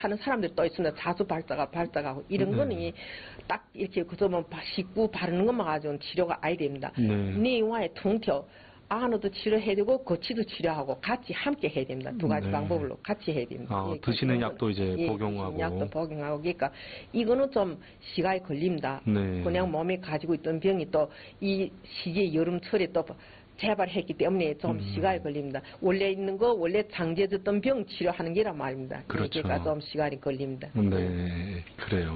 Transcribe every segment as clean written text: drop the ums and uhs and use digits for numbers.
하는 사람들이 또 있습니다. 자주 발작하고 이런 거는 딱 이렇게 그저 뭐 씻고 바르는 것만 가지고는 치료가 아예 됩니다. 뇌와의 통틀 안으로도 치료해야 되고 거치도 치료하고 같이 함께 해야 됩니다. 두 가지 방법으로 같이 해야 됩니다. 아, 드시는 약도 이제 복용하고. 약도 복용하고 그러니까 이거는 좀 시간이 걸립니다. 그냥 몸에 가지고 있던 병이 또 이 시기에 여름철에 또 재발했기 때문에 좀 시간이 걸립니다. 원래 있는 거 원래 장제됐던 병 치료하는 게란 말입니다. 그렇죠. 그러니까 좀 시간이 걸립니다. 네, 그래요.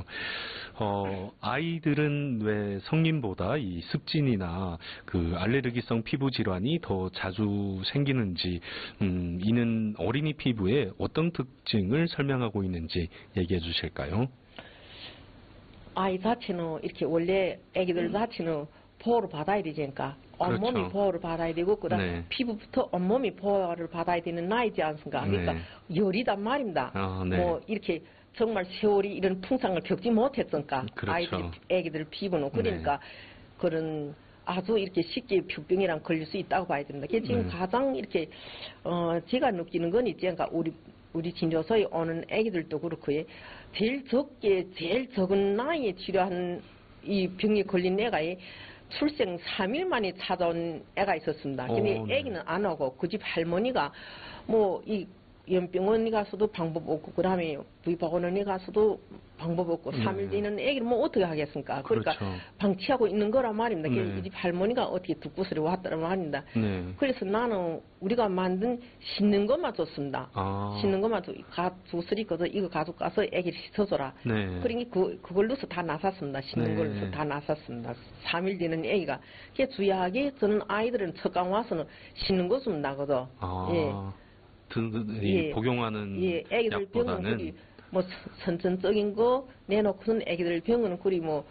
아이들은 왜 성인보다 이 습진이나 그 알레르기성 피부 질환이 더 자주 생기는지, 이는 어린이 피부에 어떤 특징을 설명하고 있는지 얘기해 주실까요? 아이 자체는 이렇게 원래 아기들 자체는 보호를 받아야 되니까 온몸이 그렇죠. 보호를 받아야 되고 그다음 피부부터 온몸이 보호를 받아야 되는 나이지 않습니까? 그러니까 열이단 말입니다. 뭐 이렇게 정말 세월이 이런 풍상을 겪지 못했으니까 그렇죠. 아기들 피부는 그러니까 그런 아주 이렇게 쉽게 표병이랑 걸릴 수 있다고 봐야 됩니다. 그게 지금 가장 이렇게 제가 느끼는 건 있지, 그러니까 우리 진료소에 오는 아기들도 그렇고요. 제일 적은 나이에 치료한 이 병에 걸린 애가 출생 3일 만에 찾아온 애가 있었습니다. 근데 애기는 안 오고 그 집 할머니가 뭐 이 연병원에 가서도 방법 없고 그다음에 부의보건원에 가서도 방법 없고 3일 되는 애기를 뭐 어떻게 하겠습니까? 그러니까 방치하고 있는 거란 말입니다. 이 집 할머니가 어떻게 듣고서리 왔다는 말입니다. 그래서 나는 우리가 만든 씻는 것만 줬습니다. 씻는 것만 주스리 거서 이거 가지고 가서 애기를 씻어줘라. 그러니까 그걸로서 다 나섰습니다. 씻는 걸로서 다 나섰습니다. 3일 되는 애기가. 그게 주의하게 저는 아이들은 첫강 와서는 씻는 거 줍니다. 그죠? 복용하는 애기들 약보다는 병은 뭐 선천적인 거 내놓고선 애기들 병은 그리 뭐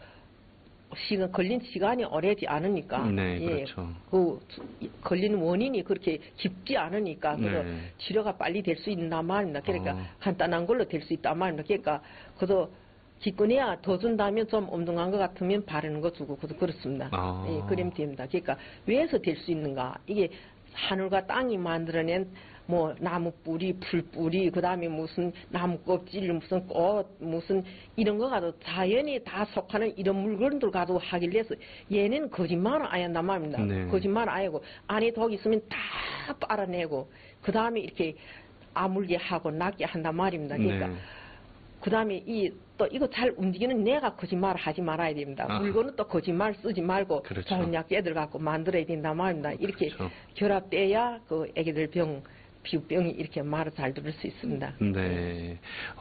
걸린 시간이 오래지 않으니까 그렇죠. 그 걸리는 원인이 그렇게 깊지 않으니까 그래서 치료가 빨리 될 수 있단 말입니다. 그러니까 간단한 걸로 될 수 있단 말입니다. 그러니까 그래서 기껏해야 더 준다면 좀 엉뚱한 것 같으면 바르는 거 주고 그렇습니다. 그러면 됩니다. 그러니까 왜서 될 수 있는가? 이게 하늘과 땅이 만들어낸 뭐 나무 뿌리, 풀 뿌리, 그 다음에 무슨 나무 껍질, 무슨 꽃, 무슨 이런 거 가지고 자연이 다 속하는 이런 물건들 가지고 하길래 해서 얘는 거짓말을 안 한단 말입니다. 거짓말 안 하고 안에 독 있으면 다 빨아내고 그 다음에 이렇게 아물게 하고 낫게 한단 말입니다. 그러니까 그 다음에 또 이거 잘 움직이는 내가 거짓말을 하지 말아야 됩니다. 물건은 또 거짓말 쓰지 말고 좋은 약 깨들 갖고 만들어야 된단 말입니다. 이렇게 결합돼야 그 애기들 피부병이 이렇게 말을 잘 들을 수 있습니다. 네.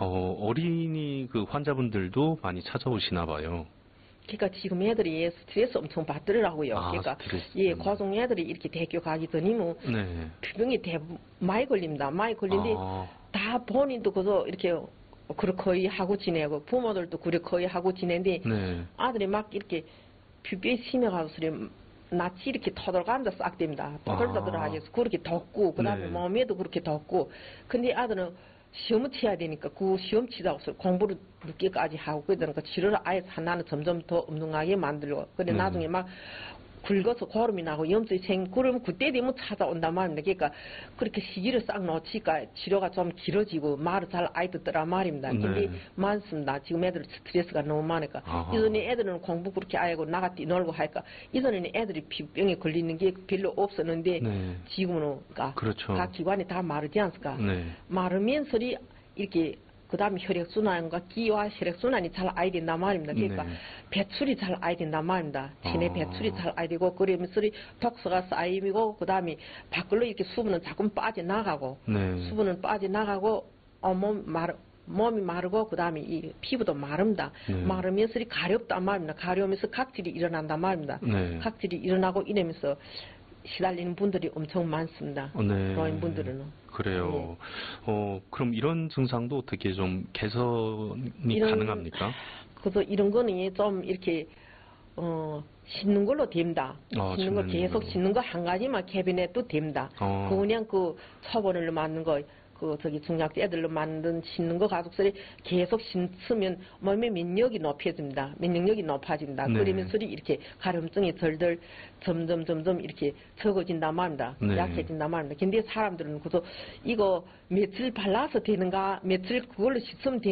어린이 그 환자분들도 많이 찾아오시나 봐요. 그러니까 지금 애들이 스트레스 엄청 받더라고요. 그러니까 고등 애들이 이렇게 대학교 가기 전이면 피부병이 많이 걸립니다. 많이 걸린데 다 본인도 그저 이렇게 그렇게 하고 지내고 부모들도 그렇게 하고 지내는데 아들이 막 이렇게 피부에 심해가서 낯이 이렇게 터덜감자 싹 됩니다. 터덜터덜하게 해서 그렇게 덥고 그 다음에 몸에도 그렇게 덥고 근데 아들은 시험을 쳐야 되니까 그 시험 치다가 공부를 늦게까지 하고 그러니까 치료를 아예 하나는 점점 더 엉뚱하게 만들고 근데 나중에 막 굵어서 고름이 나고 염증이 그러면 그때 되면 찾아온단 말입니다. 그러니까 그렇게 시기를 싹 놓치니까 치료가 좀 길어지고 말을 잘 안 듣더란 말입니다. 근데 많습니다. 지금 애들 스트레스가 너무 많으니까. 이전에 애들은 공부 그렇게 안 하고 나가 뛰놀고 하니까 이전에는 애들이 피부병에 걸리는 게 별로 없었는데 지금은 그러니까 각 기관이 다 마르지 않습니까? 마르면서 이렇게 그 다음에 혈액순환과 기와 혈액순환이 잘 아야 된단 말입니다. 그러니까 배출이 잘 아야 된단 말입니다. 체내 배출이 잘 아야 되고, 그러면서 독소가 쌓이고, 그 다음에 밖으로 이렇게 수분은 자꾸 빠져나가고, 수분은 빠져나가고, 몸이 마르고, 그 다음에 이 피부도 마릅니다. 마르면서 가렵단 말입니다. 가려우면서 각질이 일어난단 말입니다. 각질이 일어나고 이러면서 시달리는 분들이 엄청 많습니다. 그런 분들은. 그래요. 그럼 이런 증상도 어떻게 좀 개선이 가능합니까? 그래서 이런 거는 좀 이렇게, 씻는 걸로 됩니다. 씻는 거 계속 씻는 거 한 가지만 개변해도 됩니다. 그냥 그 처번을 맞는 거, 중약제들로 만든 씻는 거 가족들이 계속 씻으면 몸의 면역력이 높아집니다. 면역력이 높아진다. 네. 그러면서 이렇게 가려움증이 덜덜 점점 이렇게 적어진단 말입니다. 네. 약해진단 말입니다. 근데 사람들은 그저 이거 며칠 발라서 되는가, 며칠 그걸로 씻으면